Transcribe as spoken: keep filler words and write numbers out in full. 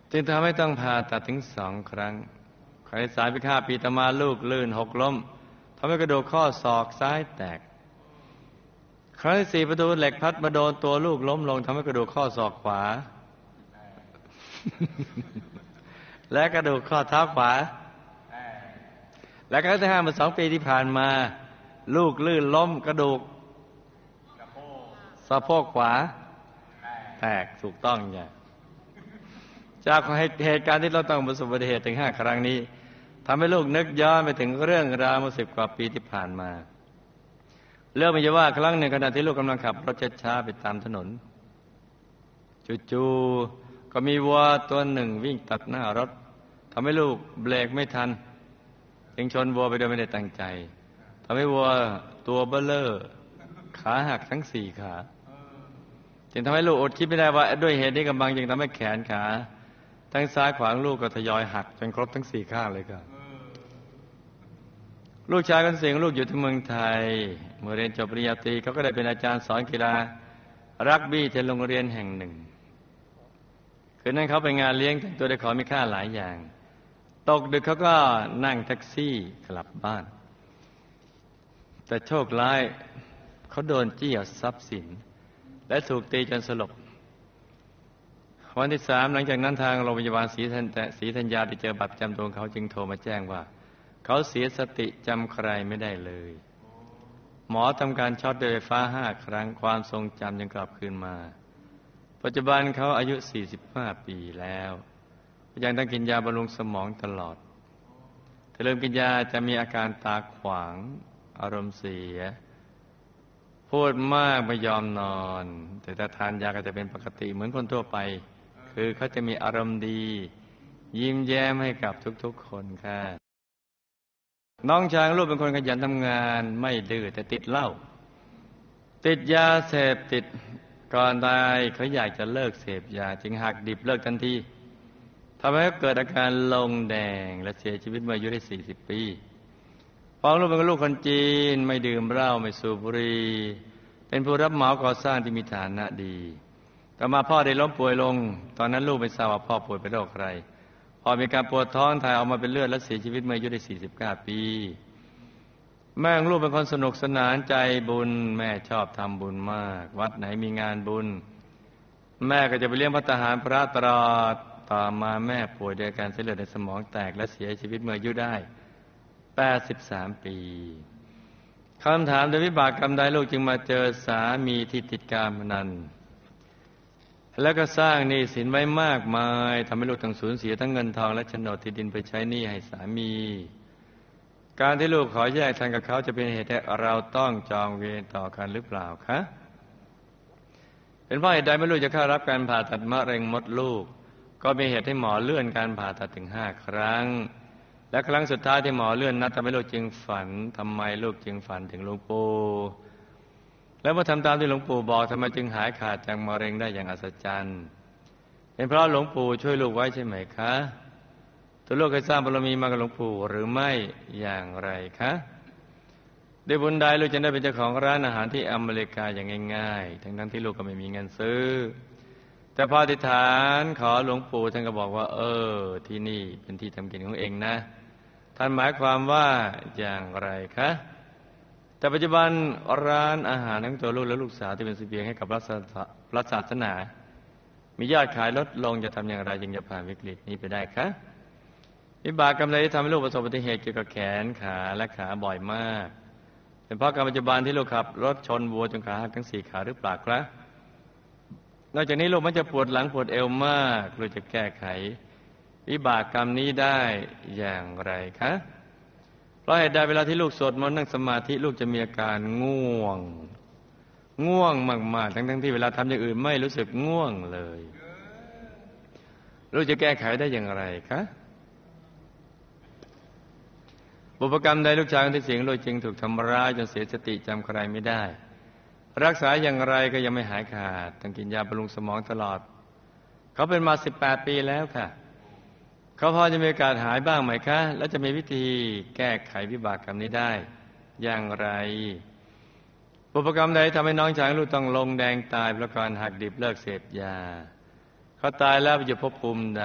จึงทำให้ต้องผ่าตัดถึงสองครั้งครั้งที่สามพิฆาตปีต่อมาลูกลื่นหกล้มทำให้กระดูกข้อศอกซ้ายแตกครั้งที่สี่ประตูเหล็กพัดมาโดนตัวลูกล้มลงทำให้กระดูกข้อศอกขวา และกระดูกข้อเท้าขวาและครั้งที่ห้าเมื่อสองปีที่ผ่านมาลูกลื่นล้มกระดูกสะโพกขวาแตกถูกต้องอย่างจากเหตุการณ์ที่เราต้องประสบอุบัติเหตุถึงห้าครั้งนี้ทำให้ลูกนึกย้อนไปถึงเรื่องราวเมื่อสิบกว่าปีที่ผ่านมาเรื่องมันจะว่าครั้งหนึ่งขณะที่ลูกกำลังขับรถช้าๆไปตามถนนจู่ๆก็มีวัวตัวหนึ่งวิ่งตัดหน้ารถทำให้ลูกเบรกไม่ทันจึงชนวัวไปโดยไม่ได้ตั้งใจทำให้วัวตัวเบ้อเร่อขาหักทั้งสี่ขาจึงทำให้ลูกอดคิดไม่ได้ว่าด้วยเหตุนี้กำบังจึงทำให้แขนขาทั้งซ้ายขวาของลูกก็ทยอยหักจนครบทั้งสี่ข้างเลยครับลูกชายคนเสียงลูกอยู่ที่เมืองไทยเมื่อเรียนจบปริญญาตรีเขาก็ได้เป็นอาจารย์สอนกีฬารักบี้ที่โรงเรียนแห่งหนึ่งคืนนั้นเขาไปงานเลี้ยงแต่งตัวด้วยของมีค่าหลายอย่างตกดึกเขาก็นั่งแท็กซี่กลับบ้านแต่โชคร้ายเขาโดนจี้เอาทรัพย์สินและถูกตีจนสลบวันที่สามหลังจากนั้นทางโรงพยาบาลศรีธัญศรีธัญญาได้เจอบัตรประจำตัวเขาจึงโทรมาแจ้งว่าเขาเสียสติจำใครไม่ได้เลยหมอทำการช็อตด้วยไฟฟ้าห้าครั้งความทรงจำยังกลับคืนมาปัจจุบันเขาอายุสี่สิบห้าปีแล้วยังต้องกินยาบำรุงสมองตลอดถ้าเริ่มกินยาจะมีอาการตาขวางอารมณ์เสียพูดมากไม่ยอมนอนแต่ถ้าทานยาก็จะเป็นปกติเหมือนคนทั่วไปคือเขาจะมีอารมณ์ดียิ้มแย้มให้กับทุกๆคนค่ะน้องชายลูกเป็นคนขยันทำงานไม่ดื้อแต่ติดเหล้าติดยาเสพติดก่อนตายเขาอยากจะเลิกเสพยาจึงหักดิบเลิกทันทีทำให้เขาเกิดอาการลงแดงและเสียชีวิตเมื่ออายุได้สี่สิบปีพ่อลูกเป็นลูกคนจีนไม่ดื่มเหล้าไม่สูบบุหรี่เป็นผู้รับเหมาก่อสร้างที่มีฐานะดีต่อมาพ่อได้ล้มป่วยลงตอนนั้นลูกไม่ทราบว่าพ่อป่วยเป็นโรคอะไรพอมีการปวดท้องถ่ายออกมาเป็นเลือดและเสียชีวิตเมื่ออายุได้สี่สิบเก้าปีแม่ของลูกเป็นคนสนุกสนานใจบุญแม่ชอบทำบุญมากวัดไหนมีงานบุญแม่ก็จะไปเลี้ยงภัตตาหารพระตลอดต่อมาแม่ป่วยด้วยการเส้นเลือดในสมองแตกและเสียชีวิตเมื่ออายุได้แปดสิบสามปีคำถามโดยวิบากกรรมใดลูกจึงมาเจอสามีที่ติดการพนันแล้วก็สร้างหนี้สินไว้มากมายทำให้ลูกต้องสูญเสียทั้งเงินทองและโฉนดที่ดินไปใช้หนี้ให้สามีการที่ลูกขอแยกทางกับเขาจะเป็นเหตุให้เราต้องจองเวรต่อกันหรือเปล่าคะเป็นเพราะเหตุใดไม่รู้จะเข้ารับการผ่าตัดมะเร็งมดลูกก็มีเหตุให้หมอเลื่อนการผ่าตัดถึงห้าครั้งและครั้งสุดท้ายที่หมอเลื่อนนัดทำให้ลูกจึงฝันทำไมลูกจึงฝันถึงหลวงปู่แล้วเมื่อทำตามที่หลวงปู่บอกทำไมจึงหายขาดจากมะเร็งได้อย่างอัศจรรย์เป็นเพราะหลวงปู่ช่วยลูกไว้ใช่ไหมคะตัวลูกเคยสร้างบารมีมากับหลวงปู่หรือไม่อย่างไรคะด้วยบุญใดลูกจะได้เป็นเจ้าของร้านอาหารที่อเมริกาอย่างง่ายๆทั้งทั้งที่ลูกก็ไม่มีเงินซื้อแต่พออธิษฐานขอหลวงปู่ท่านก็บอกว่าเออที่นี่เป็นที่ทำกินของเองนะท่านหมายความว่าอย่างไรคะแต่ปัจจุบันร้านอาหารทั้งตัวลูกและลูกสาวที่เป็นเสบียงให้กับพระศาสนามียอดขายลดลงจะทำอย่างไรจึงจะผ่านวิกฤตนี้ไปได้คะวิบากกรรมใดที่ทำให้ลูกประสบอุบัติเหตุเกี่ยวกับแขนขาและขาบ่อยมากเป็นเพราะกรรมปัจจุบันที่ลูกขับรถชนวัวจนขาหักทั้งสี่ขาหรือเปล่าครับนอกจากนี้ลูกมันจะปวดหลังปวดเอวมากลูกจะแก้ไขวิบากกรรมนี้ได้อย่างไรคะเพราะเหตุใดเวลาที่ลูกสวดมนต์นั่งสมาธิลูกจะมีอาการง่วงง่วงมากๆทั้งๆที่เวลาทำอย่างอื่นไม่รู้สึกง่วงเลยลูกจะแก้ไขได้อย่างไรคะบุพกรรมใดลูกชายที่เสียงลูกจึงถูกทำร้ายจนเสียสติจำใครไม่ได้รักษาอย่างไรก็ยังไม่หายขาดต้องกินยาบำรุงสมองตลอดเขาเป็นมาสิบแปดปีแล้วค่ะเขาพอจะมีโอกาสหายบ้างไหมคะแล้วจะมีวิธีแก้ไขวิบากกรรมนี้ได้อย่างไรบุพกรรมใดทำให้น้องชายลูกต้องลงแดงตายเพราะการหักดิบเลิกเสพยาเขาตายแล้วไปอยู่ภพภูมิใด